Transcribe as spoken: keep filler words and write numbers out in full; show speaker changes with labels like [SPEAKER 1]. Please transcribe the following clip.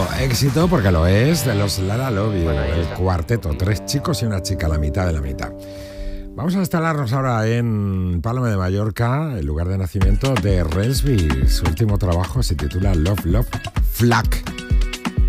[SPEAKER 1] éxito, porque lo es, de los Lara Love You, el cuarteto, tres chicos y una chica, la mitad de la mitad. Vamos a instalarnos ahora en Palma de Mallorca, el lugar de nacimiento de Relsby. Su último trabajo se titula Love, Love, Flack.